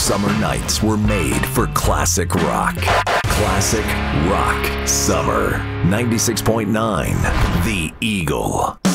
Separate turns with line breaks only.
summer nights were made for classic rock. Classic rock summer. 96.9 The Eagle.